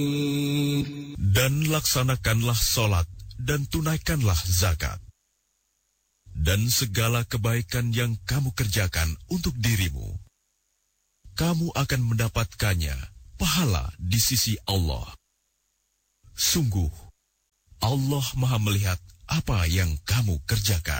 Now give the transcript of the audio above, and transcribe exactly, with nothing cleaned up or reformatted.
Dan laksanakanlah solat dan tunaikanlah zakat. Dan segala kebaikan yang kamu kerjakan untuk dirimu, kamu akan mendapatkannya pahala di sisi Allah. Sungguh, Allah Maha melihat apa yang kamu kerjakan.